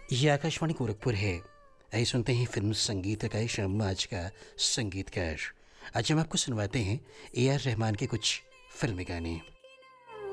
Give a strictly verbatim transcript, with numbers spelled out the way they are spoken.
ये आकाशवाणी गोरखपुर है। आइए सुनते हैं फिल्म संगीत का शाम आज का संगीतकार। आज हम आपको सुनवाते हैं ए आर रहमान के कुछ फिल्मी गाने।